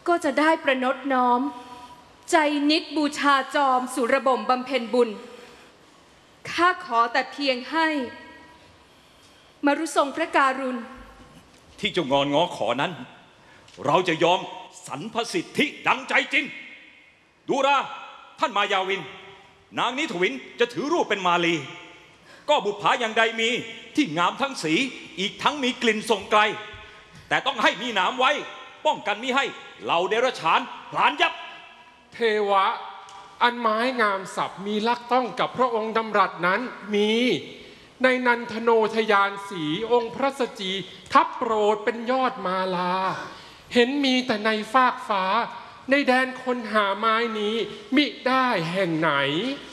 ก็จะได้ประนดน้อมใจนิดบูชาจอมสู่ระบบบำเพ็ญบุญข้าขอแต่เพียงให้มารุทรงพระการุณที่เจ้างอนง้อขอนั้นเราจะยอมสรรพสิทธิดังใจจริงดูราท่านมายาวินนางนิทวินจะถือรูปเป็นมาลีก็บุปผาอย่างใดมีที่งามทั้งสีอีกทั้งมีกลิ่นส่งไกลแต่ต้องให้มีหนามไว้ป้องกันมิให้เหล่าเดรัจฉานพลานยับเทวะอันไม้งามศัพท์มีลักต้องกับพระองค์ดำรัสนั้นมีในนันทโนทยานสีองค์พระสจีทับโปรดเป็นยอดมาลาเห็นมีแต่ในฟากฟ้าในแดนคนหาไม้นี้มิได้แห่งไหน